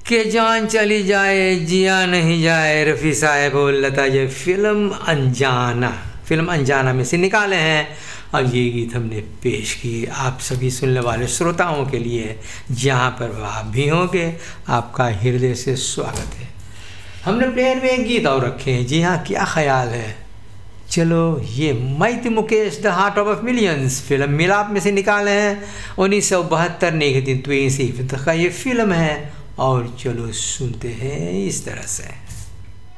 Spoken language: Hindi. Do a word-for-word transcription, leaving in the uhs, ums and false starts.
कि जान चली जाए जिया नहीं जाए, रफ़ी साहब और लता जी फिल्म अनजाना फिल्म अनजाना में से निकाले हैं और ये गीत हमने पेश किए आप सभी सुनने वाले श्रोताओं के लिए, जहाँ पर आप भी होंगे आपका हृदय से स्वागत है। हमने प्लेयर में एक गीत और रखे हैं, जी हाँ, क्या ख्याल है? चलो ये मैत Mukesh the heart of millions film मिलाप में से निकाले हैं, उन्नीस सौ बहत्तर ने दिन तो का ये फिल्म है और चलो सुनते हैं इस तरह से।